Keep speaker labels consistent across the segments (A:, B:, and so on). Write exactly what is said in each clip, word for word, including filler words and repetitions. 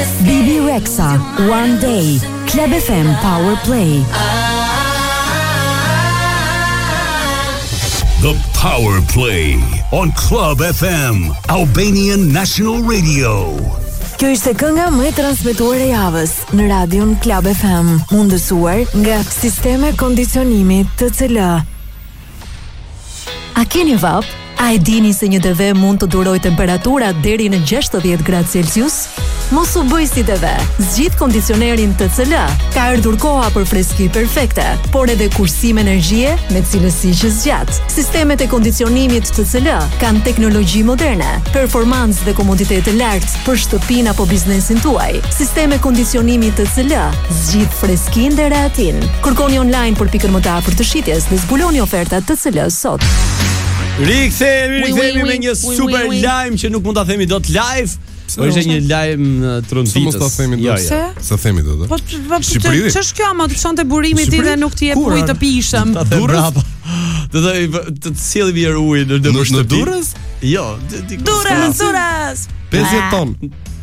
A: Bibi Rexha, One Day, Club F M Power Play.
B: The Power Play on Club F M, Albanian National Radio.
A: Kjo ishte kënga më e transmetuar e javës në radion Club F M, mundësuar nga Sisteme Kondicionimi T C L.
C: A keni vap? A e dini se një D V mund të duroj temperatura deri në gjashtëdhjetë gradë Celsius? Mos u bëj si D V. Zgjidh kondicionerin T C L. Ka ardhur koha për freski perfekte, por edhe kursim energjie me cilësi që zgjat. Sistemet e kondicionimit T C L kanë teknologji moderne, performancë dhe komoditet të lartë për shtëpinë apo biznesin tuaj. Sisteme kondicionimi T C L zgjidh freskinë dhe rehatin. Kërkoni online për pikën më të afërt të shitjes dhe zbuloni ofertat T C L sot.
D: Rikthehemi, rikthehemi me një super lajm që nuk mund ta themi dot live. Po ishte një lajm tronditës.
E: Mos ta themi dot. Sa themi dot?
F: Po ç'është kjo ama të çonte burimi ti dhe nuk ti jep ujë të pishëm.
D: Durrës. Do të të sjellë vir ujë në në shtëpi.
E: Durrës?
D: Jo,
F: Durrës, Durrës.
E: pesëdhjetë ton.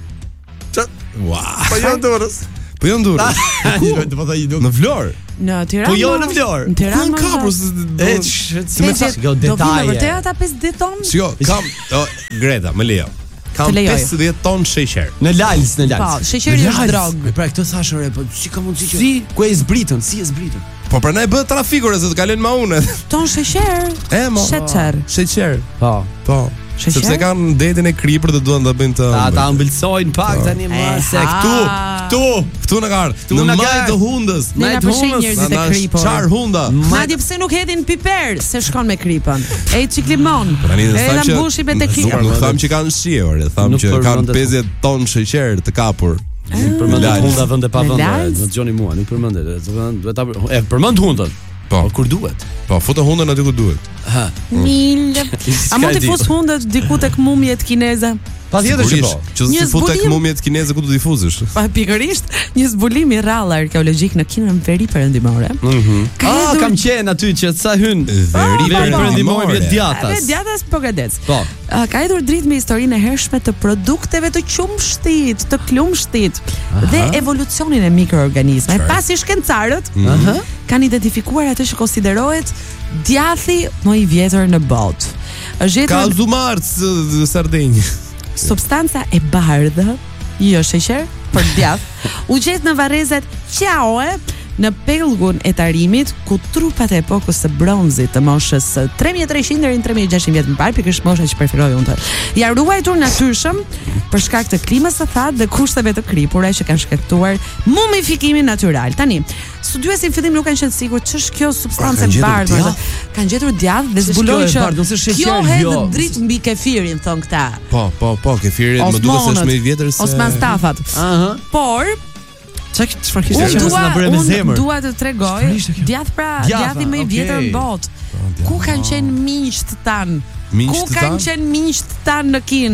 E: Ua.
D: Po jo Durrës.
E: Po jo Durrës.
D: Do të thaj
E: në Vlorë.
F: Në Tiranë.
D: Po jo në Vlorë.
F: Në Tiranë.
E: Ku ka pros?
D: E ç'më jo detaje.
F: Do vinë vërtet ata pesëdhjetë ton?
E: Jo, kam Greta, më lejo. Kam pesëdhjetë ton sheqer.
D: Në Lals, në Lals.
F: Po, sheqeri është drog.
D: Pra këtë thash ore, po si ka mundësi që si ku e zbritën, si e zbritën?
E: Po prandaj bëhet trafikur se të kalojnë ma unë.
F: Ton sheqer.
E: E mo.
F: Sheqer.
E: Sheqer.
D: Po.
E: Po. Sepse kanë detin e kripër dhe duan ta bëjnë të
D: ata ëmbëlsojnë pak tani më se këtu, këtu,
E: këtu në gar, në maj të hundës,
F: maj të hundës,
E: në çar hunda.
F: Madje pse nuk hedhin piper se shkon me kripën. E çik limon. E la mbushi me tequila.
E: Nuk tham që kanë shiur, tham që kanë pesëdhjetë ton sheqer të kapur.
D: Përmend hunda vende pa vende, do dëgjoni mua, nuk përmendet. Duhet ta e përmend hundën.
E: Po,
D: kur duhet.
E: Po, futë hundën aty ku duhet.
D: Ha.
F: Mil. A mund të fus hundët diku tek mumjet kineze?
E: Patjetër që po. Që si futë tek mumjet kineze ku do t'i fuzësh?
F: Pa pikërisht, një zbulim i rrallë arkeologjik në Kinën Veri Perëndimore.
D: Mhm. Ah, kam qenë aty që sa hyn
E: Veri Perëndimore
D: me djatas.
F: Me djatas po gadec.
D: Po.
F: Ka hedhur dritë me historinë e hershme të produkteve të qumshtit, të klumshtit dhe evolucionin e mikroorganizmave. Pasi shkencarët kanë identifikuar atë që konsiderohet djathi më i vjetër në botë. Është gjetur
E: Kalzumarc Sardenj.
F: Substanca e bardhë, jo sheqer, për djath, u gjet në varrezat Qiaoe në pellgun e Tarimit, ku trupat e epokës së bronzit të moshës tre mijë e treqind deri në tre mijë e gjashtëqind vjet më parë, pikërisht mosha që preferoi unë. Ja ruajtur natyrshëm për shkak të klimës së thatë dhe kushteve të kripura që kanë shkaktuar mumifikimin natyral. Tani, studiuesit në fillim nuk kanë qenë sigurt ç'është kjo substancë e bardhë. Kanë gjetur djath dhe zbuloi që kjo hedh dritë mbi kefirin, thon këta.
E: Po, po, po, kefiri më duket se është më i vjetër se
F: Osman Stafat.
D: Aha.
F: Por
D: Çfarë çfarë kishte që na bëre me zemër?
F: Unë dua të tregoj djath pra, djathi më i vjetër në botë. Ku kanë qenë miqt tan? Ku kanë qenë miqt tan në Kin?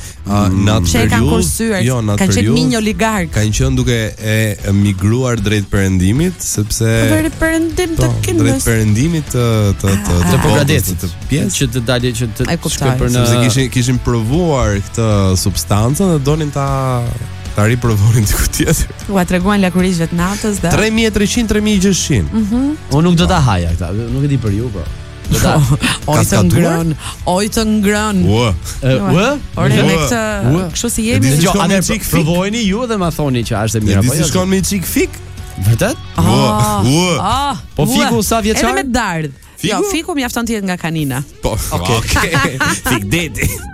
E: A në atë
F: periudhë,
E: jo, në atë
F: kanë qenë
E: periudhë
F: minj oligark.
E: Kanë qenë duke e migruar drejt perëndimit, sepse
F: drejt perëndim të Kinës.
E: Drejt perëndimit të të të
D: të Pogradecit,
E: të pjesë
D: që të dalë që të
F: shkojnë
D: për në
E: sepse kishin kishin provuar këtë substancën dhe donin ta ta riprovonin diku tjetër.
F: Ua treguan lakurisht vetë natës dhe
E: tre mijë e treqind tre mijë e gjashtëqind.
F: Mhm.
D: Unë nuk do ta haja këta, nuk e di për ju, po. Do ta
F: oj të ngrën, oj të ngrën.
E: Ua.
D: Ua?
F: Ore me këtë, kështu si jemi.
D: Jo, a ne provojeni ju dhe ma thoni që është e mirë apo jo?
E: Disi shkon me çik fik?
D: Vërtet?
E: Ua. Ua.
D: Po fiku sa vjeçar?
F: Edhe me dardh. Jo, fiku mjafton të jetë nga kanina.
E: Po. Okej. Fik deti.